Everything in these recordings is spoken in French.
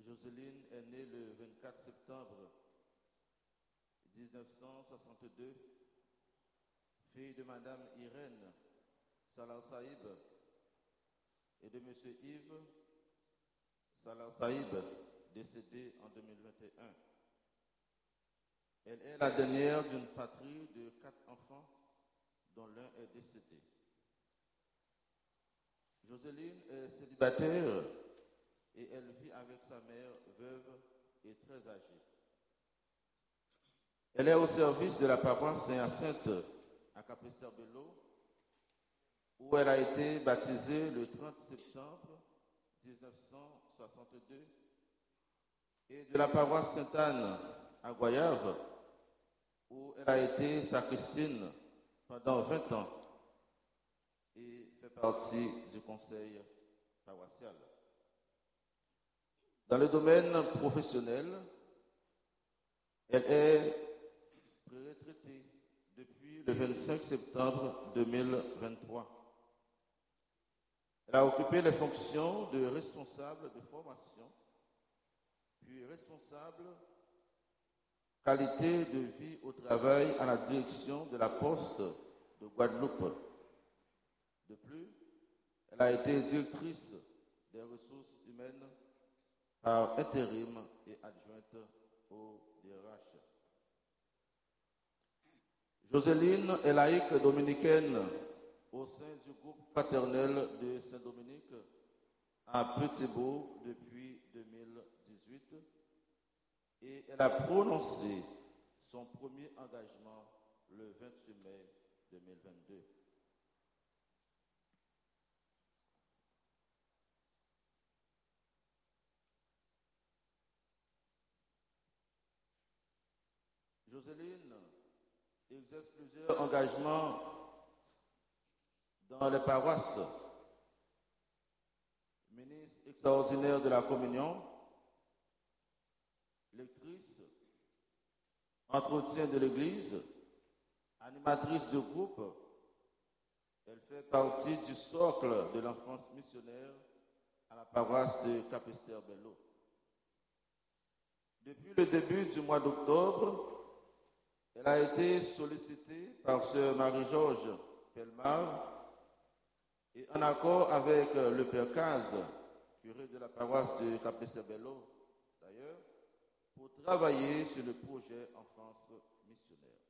Jocelyne est née le 24 septembre 1962, fille de Madame Irène Salah Saïb et de Monsieur Yves Salah Saïb, décédé en 2021. Elle est la dernière d'une fratrie de 4 enfants, dont l'un est décédé. Jocelyne est célibataire et elle vit avec sa mère veuve et très âgée. Elle est au service de la paroisse Saint-Hyacinthe à Capesterre-Belle-Eau, où elle a été baptisée le 30 septembre 1962, et de la paroisse Sainte-Anne à Goyave, où elle a été sacristine pendant 20 ans et fait partie du conseil paroissial. Dans le domaine professionnel, elle est retraitée depuis le 25 septembre 2023. Elle a occupé les fonctions de responsable de formation, puis responsable qualité de vie au travail à la direction de la Poste de Guadeloupe. De plus, elle a été directrice des ressources humaines par intérim et adjointe au DRH. Jocelyne est laïque dominicaine au sein du groupe fraternel de Saint-Dominique à Petit-Bourg depuis 2018 et elle a prononcé son premier engagement le 28 mai 2022. Jocelyne exerce plusieurs engagements dans les paroisses. Ministre extraordinaire de la communion, lectrice, entretien de l'église, animatrice de groupe. Elle fait partie du socle de l'enfance missionnaire à la paroisse de Capesterre-Belle-Eau. Depuis le début du mois d'octobre, elle a été sollicitée par sœur Marie-Georges Pellemard et en accord avec le père Caz, curé de la paroisse de Capesterre-Belle-Eau d'ailleurs, pour travailler sur le projet Enfance missionnaire.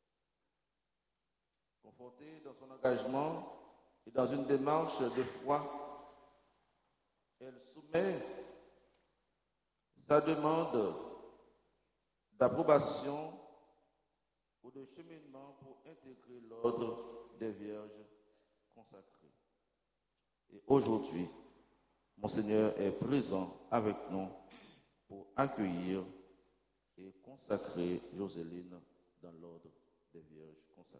Confortée dans son engagement et dans une démarche de foi, elle soumet sa demande d'approbation ou de cheminement pour intégrer l'ordre des Vierges consacrées. Et aujourd'hui, Monseigneur est présent avec nous pour accueillir et consacrer Jocelyne dans l'ordre des Vierges consacrées.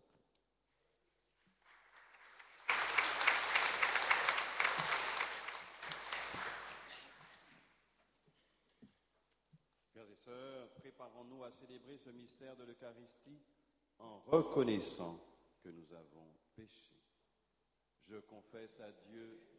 Frères et sœurs, préparons-nous à célébrer ce mystère de l'Eucharistie en reconnaissant que nous avons péché. Je confesse à Dieu